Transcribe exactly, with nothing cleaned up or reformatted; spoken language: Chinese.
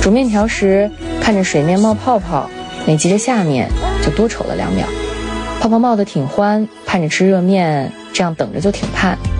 煮面条时看着水面冒泡泡，没急着下面就多瞅了两秒。泡泡冒得挺欢，盼着吃热面，这样等着就挺盼。